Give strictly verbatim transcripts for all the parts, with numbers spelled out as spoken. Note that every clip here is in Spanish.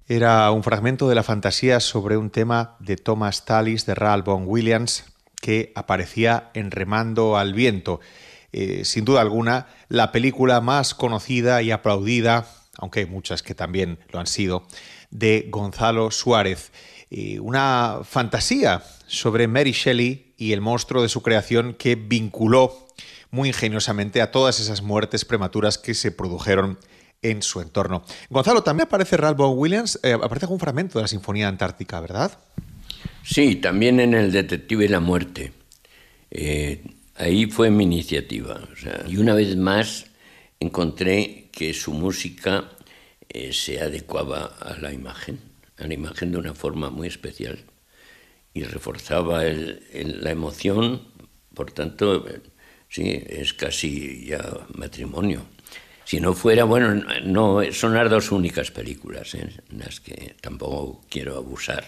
Era un fragmento de la fantasía sobre un tema de Thomas Tallis de Ralph Vaughan Williams que aparecía en Remando al viento. Eh, sin duda alguna, la película más conocida y aplaudida, aunque hay muchas que también lo han sido, de Gonzalo Suárez. Eh, una fantasía sobre Mary Shelley y el monstruo de su creación que vinculó muy ingeniosamente a todas esas muertes prematuras que se produjeron en su entorno. Gonzalo, también aparece Ralph Vaughan Williams, eh, aparece algún fragmento de la Sinfonía Antártica, ¿verdad? Sí, también en El detective y la muerte. Eh, ahí fue mi iniciativa. O sea, y una vez más encontré que su música eh, se adecuaba a la imagen, a la imagen de una forma muy especial y reforzaba el, el, la emoción. Por tanto, sí, es casi ya matrimonio. Si no fuera, bueno, no, son las dos únicas películas, ¿eh? En las que tampoco quiero abusar.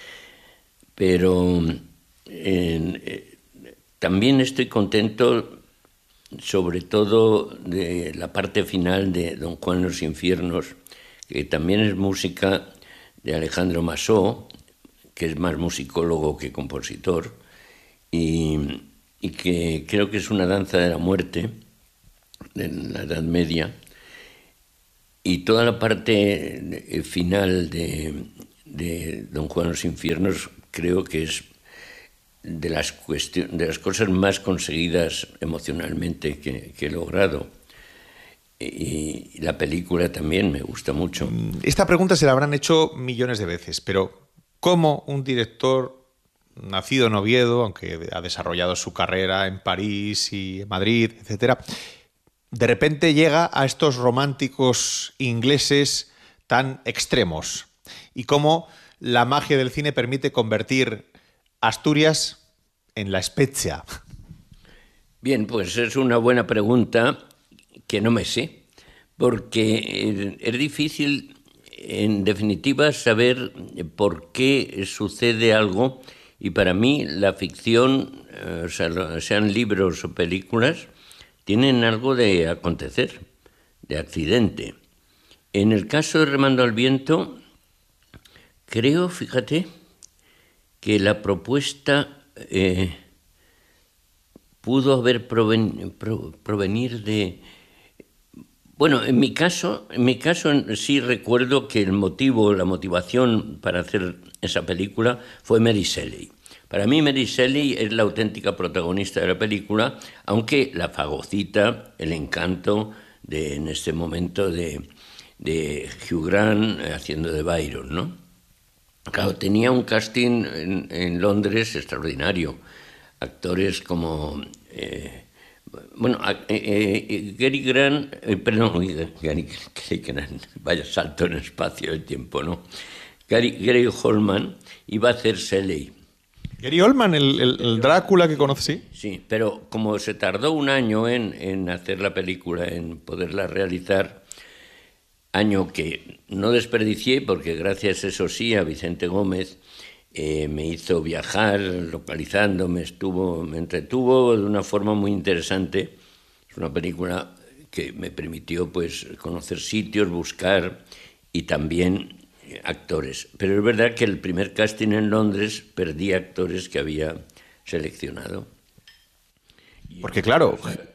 Pero eh, eh, también estoy contento, sobre todo de la parte final de Don Juan en los infiernos, que también es música de Alejandro Massó, que es más musicólogo que compositor, y, y que creo que es una danza de la muerte, en la Edad Media, y toda la parte final de, de Don Juan en los infiernos creo que es de las, cuestion- de las cosas más conseguidas emocionalmente que, que he logrado. Y, y la película también me gusta mucho. Esta pregunta se la habrán hecho millones de veces, pero ¿cómo un director nacido en Oviedo, aunque ha desarrollado su carrera en París y en Madrid, etcétera, de repente llega a estos románticos ingleses tan extremos? Y cómo la magia del cine permite convertir Asturias en La Spezia. Bien, pues es una buena pregunta que no me sé, porque es difícil, en definitiva, saber por qué sucede algo, y para mí la ficción, o sea, sean libros o películas, tienen algo de acontecer, de accidente. En el caso de Remando al viento, creo, fíjate, que la propuesta eh, pudo haber proven, pro, provenir de... Bueno, en mi caso, en mi caso sí recuerdo que el motivo, la motivación para hacer esa película fue Mary Shelley. Para mí Mary Shelley es la auténtica protagonista de la película, aunque la fagocita, el encanto de, en este momento de, de Hugh Grant haciendo de Byron, ¿no? Claro, tenía un casting en, en Londres extraordinario. Actores como... Eh, bueno, eh, eh, Gary Grant... Eh, perdón, Gary, Gary Grant, vaya salto en espacio y tiempo, ¿no? Gary, Gary Oldman iba a hacer Shelley. Gary Oldman, el, el, el Drácula que conoce, sí. Sí, pero como se tardó un año en, en hacer la película, en poderla realizar, año que no desperdicié porque gracias, eso sí, a Vicente Gómez eh, me hizo viajar, localizando, me, estuvo, me entretuvo de una forma muy interesante. Es una película que me permitió pues conocer sitios, buscar y también actores. Pero es verdad que el primer casting en Londres perdí actores que había seleccionado. Porque claro,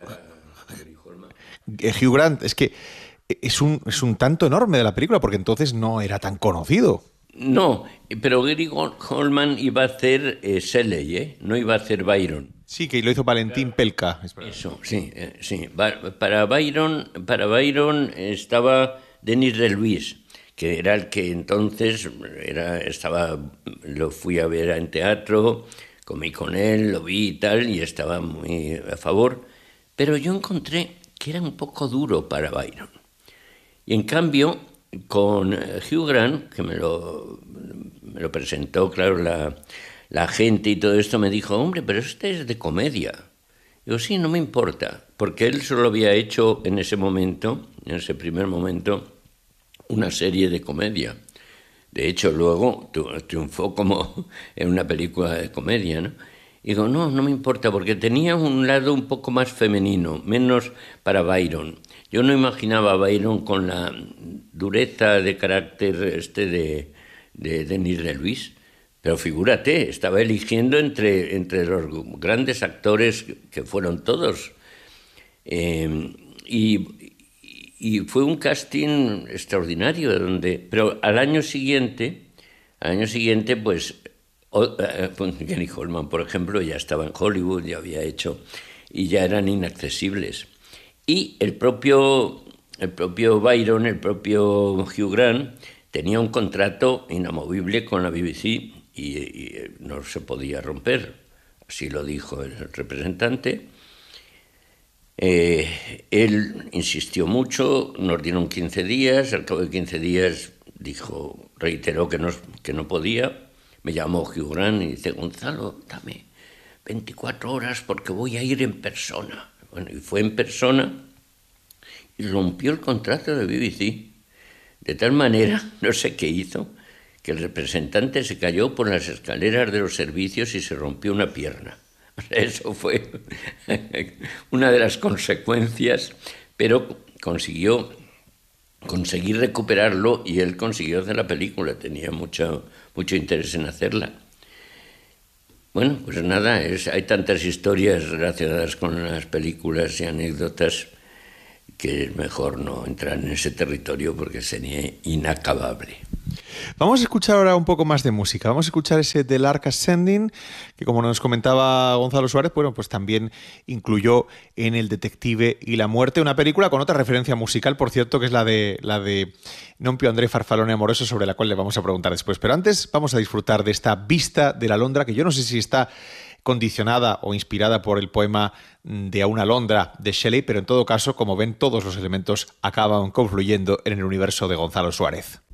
Hugh Grant, es que es un, es un tanto enorme de la película, porque entonces no era tan conocido. No, pero Gary Oldman iba a hacer eh, Shelley, ¿eh? No iba a hacer Byron. Sí, que lo hizo Valentín Pelka. Eso, sí, eh, sí. Para Byron, para Byron estaba Denis de Luis, que era el que entonces era, estaba, lo fui a ver en teatro, comí con él, lo vi y tal, y estaba muy a favor. Pero yo encontré que era un poco duro para Byron. Y en cambio, con Hugh Grant, que me lo, me lo presentó, claro, la, la gente y todo esto, me dijo, hombre, pero este es de comedia. Digo, sí, no me importa, porque él solo había hecho en ese momento, en ese primer momento, una serie de comedia. De hecho, luego triunfó como en una película de comedia, ¿no? Y digo, no, no me importa, porque tenía un lado un poco más femenino, menos para Byron. Yo no imaginaba a Byron con la dureza de carácter este de, de Denis de Luis, pero figúrate, estaba eligiendo entre, entre los grandes actores que fueron todos. Eh, y, y fue un casting extraordinario, donde, pero al año siguiente, al año siguiente, pues, Jenny Holman, por ejemplo, ya estaba en Hollywood, ya había hecho, y ya eran inaccesibles. Y el propio, el propio Byron, el propio Hugh Grant, tenía un contrato inamovible con la B B C y, y no se podía romper. Así lo dijo el representante. Eh, él insistió mucho, nos dieron quince días, al cabo de quince días dijo, reiteró que no, que no podía. Me llamó Hugh Grant y dice, Gonzalo, dame veinticuatro horas porque voy a ir en persona. Bueno, y fue en persona y rompió el contrato de B B C. De tal manera, no sé qué hizo, que el representante se cayó por las escaleras de los servicios y se rompió una pierna. Eso fue una de las consecuencias, pero consiguió conseguir recuperarlo y él consiguió hacer la película, tenía mucho, mucho interés en hacerla. Bueno, pues nada, es, hay tantas historias relacionadas con las películas y anécdotas que es mejor no entrar en ese territorio porque sería inacabable. Vamos a escuchar ahora un poco más de música. Vamos a escuchar ese The Lark Ascending, que como nos comentaba Gonzalo Suárez, bueno, pues también incluyó en El Detective y la Muerte, una película con otra referencia musical, por cierto, que es la de la de Non più André Farfallone Amoroso, sobre la cual le vamos a preguntar después. Pero antes vamos a disfrutar de esta vista de la Londra, que yo no sé si está condicionada o inspirada por el poema de A una Londra de Shelley, pero en todo caso, como ven, todos los elementos acaban confluyendo en el universo de Gonzalo Suárez.